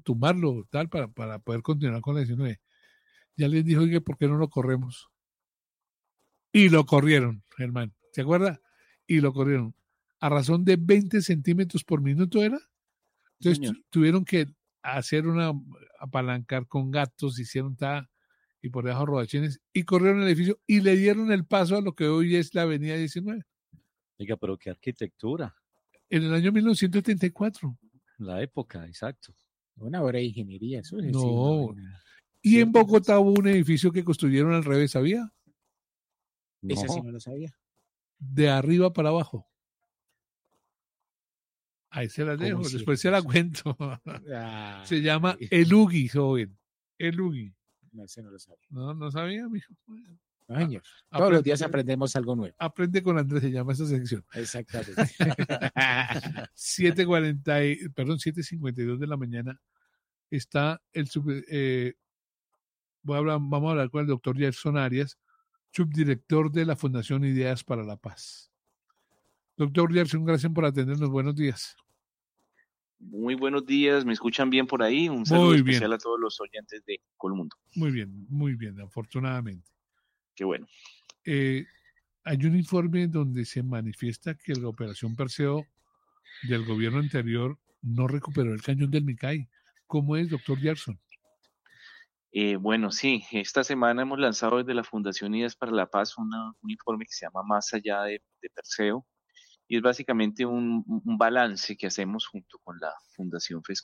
tumbarlo, tal, para poder continuar con la 19. Ya les dijo, oye, ¿por qué no lo corremos? Y lo corrieron, Germán. ¿Se acuerda? Y lo corrieron. A razón de 20 centímetros por minuto era. Entonces tuvieron que hacer apalancar con gatos, hicieron y por debajo rodachines, y corrieron el edificio y le dieron el paso a lo que hoy es la avenida 19. Oiga, pero qué arquitectura. En el año 1974. La época, exacto. Una obra de ingeniería, eso es. No. Y en Bogotá hubo un edificio que construyeron al revés, ¿sabía? No. Ese sí no lo sabía. De arriba para abajo. Ahí se las dejo, después se la cuento. Se llama El Ugi, joven. El Ugi. No, ese no lo sabía. No sabía, mijo. No, señor. Todos los días aprendemos algo nuevo. Aprende con Andrés, se llama esta sección. Exactamente. 7:52 de la mañana está vamos a hablar con el doctor Gerson Arias, subdirector de la Fundación Ideas para la Paz. Doctor Gerson, gracias por atendernos. Buenos días. Muy buenos días, ¿me escuchan bien por ahí? Un saludo especial a todos los oyentes de Colmundo. Muy bien, afortunadamente. Qué bueno. Hay un informe donde se manifiesta que la operación Perseo del gobierno anterior no recuperó el cañón del Micay. ¿Cómo es, doctor Gerson? Bueno, sí, esta semana hemos lanzado desde la Fundación Ideas para la Paz un informe que se llama Más allá de Perseo, y es básicamente un balance que hacemos junto con la Fundación FESCO